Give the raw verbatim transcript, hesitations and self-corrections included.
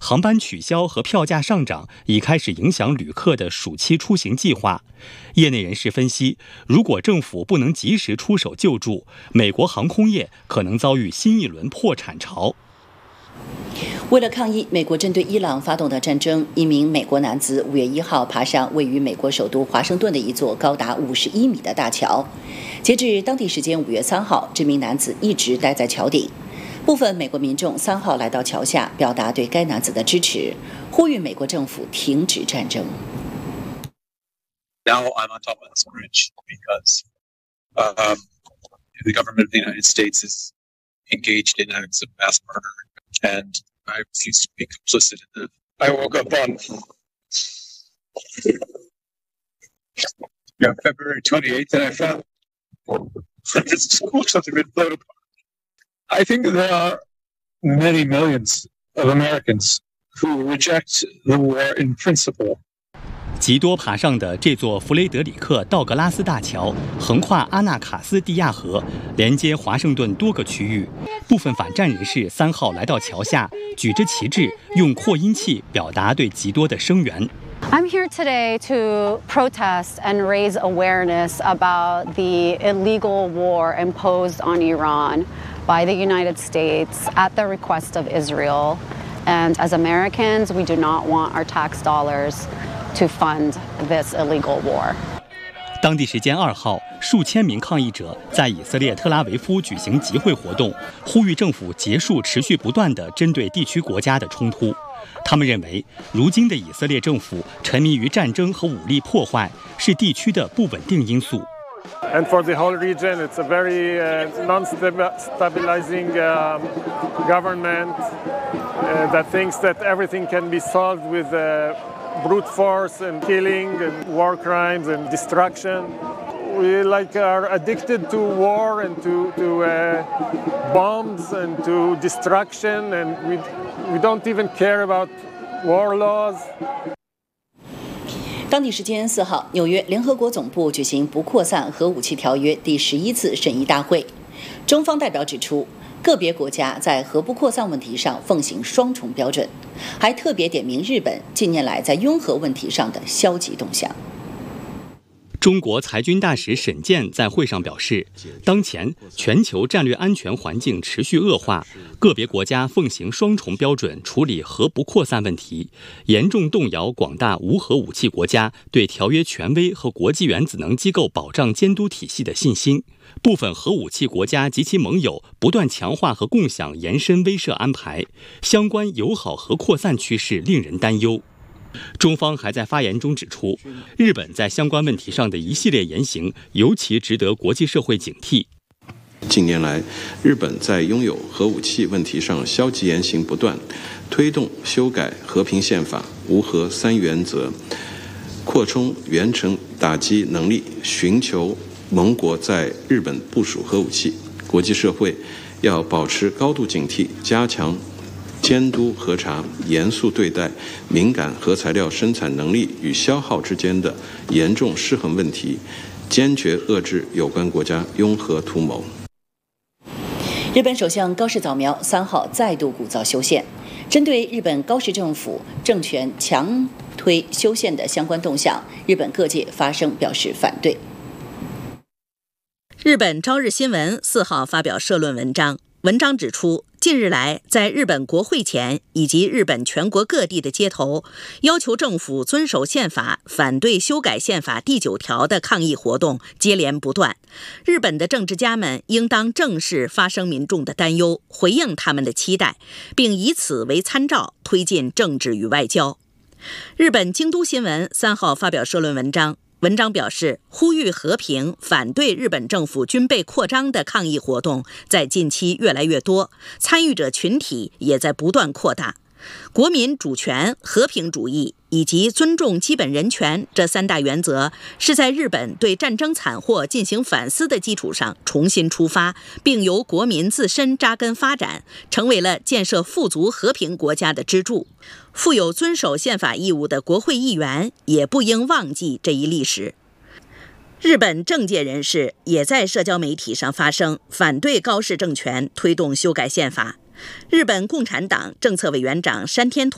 航班取消和票价上涨已开始影响旅客的暑期出行计划。业内人士分析，如果政府不能及时出手救助，美国航空业可能遭遇新一轮破产潮。 为了抗议美国针对伊朗发动的战争，一名美国男子五月一号爬上位于美国首都华盛顿的一座高达五十一米的大桥。截至当地时间五月三号，这名男子一直待在桥顶。部分美国民众三号来到桥下，表达对该男子的支持，呼吁美国政府停止战争。 Now I'm on top of this bridge because um, the government of the United States is engaged in acts of mass murder, and I refuse to be complicit in that. I woke up on yeah, February twenty-eighth, and I found the schools have been blown apart. I think there are many millions of Americans who reject the war in principle. 吉多爬上的这座弗雷德里克·道格拉斯大桥横跨阿纳卡斯蒂亚河，连接华盛顿多个区域。部分反战人士三号来到桥下，举着旗帜，用扩音器表达对吉多的声援。 I'm here today to protest and raise awareness about the illegal war imposed on Iran by the United States at the request of Israel. And as Americans, we do not want our tax dollars to fund this illegal war. 当地时间二号，数千名抗议者在以色列特拉维夫举行集会活动，呼吁政府结束持续不断的针对地区国家的冲突。他们认为，如今的以色列政府沉迷于战争和武力破坏，是地区的不稳定因素。 And for the whole region, it's a very uh, non-stabilizing um, government uh, that thinks that everything can be solved with uh, brute force and killing and war crimes and destruction. We like are addicted to war and to, to uh, bombs and to destruction, and we we don't even care about war laws. 当地时间四号，纽约联合国总部举行不扩散核武器条约第十一次审议大会。中方代表指出，个别国家在核不扩散问题上奉行双重标准，还特别点名日本近年来在拥核问题上的消极动向。 中国裁军大使沈健在会上表示，当前全球战略安全环境持续恶化，个别国家奉行双重标准处理核不扩散问题，严重动摇广大无核武器国家对条约权威和国际原子能机构保障监督体系的信心。部分核武器国家及其盟友不断强化和共享延伸威慑安排，相关友好核扩散趋势令人担忧。中方还在发言中指出，日本在相关问题上的一系列言行尤其值得国际社会警惕。 近年来，日本在拥有核武器问题上消极言行不断，推动修改和平宪法、无核三原则，扩充远程打击能力，寻求盟国在日本部署核武器。国际社会要保持高度警惕，加强监督核查，严肃对待敏感核材料生产能力与消耗之间的严重失衡问题，坚决遏制有关国家拥核图谋。 日本首相高市早苗三号再度鼓噪修宪，针对日本高市政府政权强推修宪的相关动向，日本各界发声表示反对。 日本朝日新闻四号发表社论文章，文章指出，近日来在日本国会前以及日本全国各地的街头，要求政府遵守宪法、反对修改宪法第九条的抗议活动接连不断。日本的政治家们应当正视发生民众的担忧，回应他们的期待，并以此为参照推进政治与外交。日本京都新闻三号发表社论文章，文章表示，呼吁和平、反对日本政府军备扩张的抗议活动在近期越来越多，参与者群体也在不断扩大。国民主权、和平主义以及尊重基本人权这三大原则，是在日本对战争惨祸进行反思的基础上重新出发，并由国民自身扎根发展，成为了建设富足和平国家的支柱。负有遵守宪法义务的国会议员也不应忘记这一历史。日本政界人士也在社交媒体上发声，反对高市政权推动修改宪法。日本共产党政策委员长山田